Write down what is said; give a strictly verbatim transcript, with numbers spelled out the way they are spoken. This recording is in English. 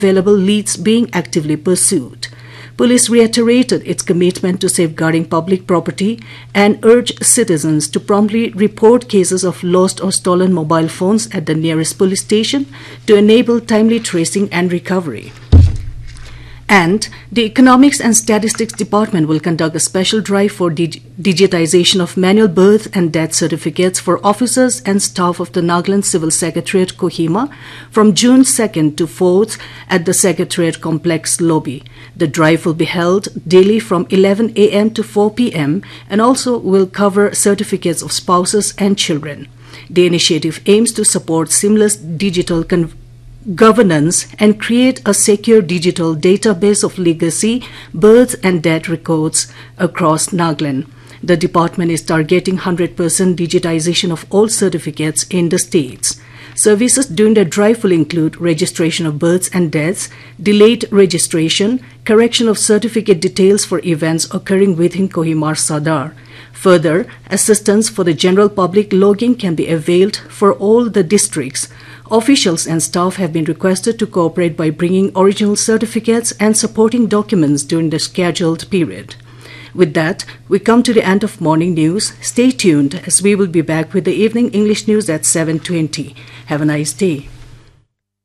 available leads being actively pursued. Police reiterated its commitment to safeguarding public property and urged citizens to promptly report cases of lost or stolen mobile phones at the nearest police station to enable timely tracing and recovery. And the Economics and Statistics Department will conduct a special drive for dig digitization of manual birth and death certificates for officers and staff of the Nagaland Civil Secretariat, Kohima, from June second to fourth at the Secretariat Complex lobby. The drive will be held daily from eleven a m to four p m and also will cover certificates of spouses and children. The initiative aims to support seamless digital conversion governance and create a secure digital database of legacy, birth and death records across Nagaland. The department is targeting one hundred percent digitization of all certificates in the states. Services during the drive will include registration of births and deaths, delayed registration, correction of certificate details for events occurring within Kohima Sadar. Further, assistance for the general public logging can be availed for all the districts. Officials and staff have been requested to cooperate by bringing original certificates and supporting documents during the scheduled period. With that, we come to the end of morning news. Stay tuned as we will be back with the evening English news at seven twenty. Have a nice day.